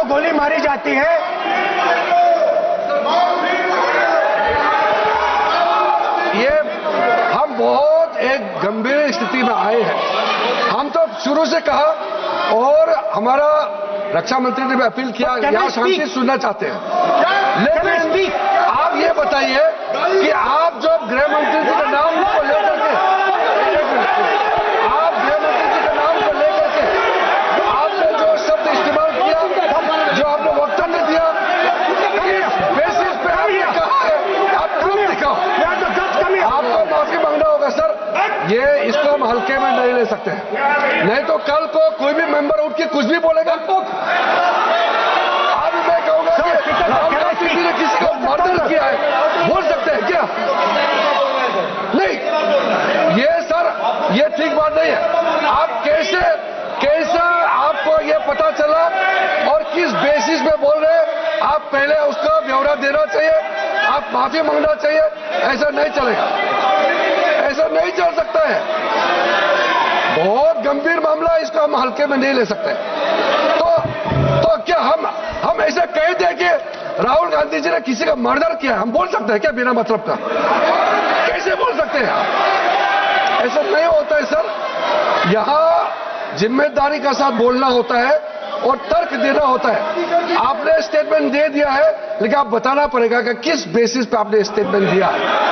को गोली मारी जाती है। ये हम बहुत एक गंभीर स्थिति में आए हैं। हम तो शुरू से कहा और हमारा रक्षा मंत्री ने भी अपील किया, यहाँ शांति सुनना चाहते हैं। लेकिन आप ये बताइए कि आप जो गृह मंत्री जी के नाम को लेकर के, आप गृह मंत्री जी के नाम को लेकर के आपने जो शब्द इस्तेमाल किया, जो आपने वक्तव्य दिया, किस बेसिस पे आपने कहा है, आप प्रूफ दिखाओ। आपको माफी मांगना होगा सर, ये इसको हम हल्के में नहीं ले सकते हैं, नहीं तो कल को कोई भी मेंबर उठ के कुछ भी बोलेगा। आज मैं कहूंगा कि किसी ने किसी को मर्डर किया है, बोल सकते हैं क्या? नहीं, ये सर ये ठीक बात नहीं है। आप कैसा आपको ये पता चला और किस बेसिस पे बोल रहे हैं? आप पहले उसका ब्यौरा देना चाहिए, आप माफी मांगना चाहिए। ऐसा नहीं चलेगा, ऐसा नहीं चल सकता है। बहुत गंभीर मामला, इसको हम हल्के में नहीं ले सकते। तो क्या हम ऐसे कह दें कि राहुल गांधी जी ने किसी का मर्डर किया, हम बोल सकते हैं क्या बिना मतलब का? कैसे बोल सकते हैं? ऐसा नहीं होता है सर। यहां जिम्मेदारी का साथ बोलना होता है और तर्क देना होता है। आपने स्टेटमेंट दे दिया है, लेकिन आप बताना पड़ेगा कि किस बेसिस पे आपने स्टेटमेंट दिया है।